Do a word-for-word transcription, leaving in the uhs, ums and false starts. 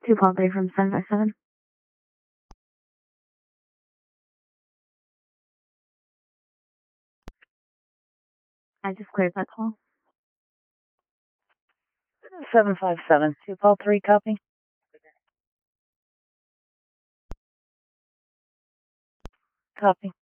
Two Paul three from seven five seven. I just cleared that call. seven five seven, two Paul three, copy. Copy.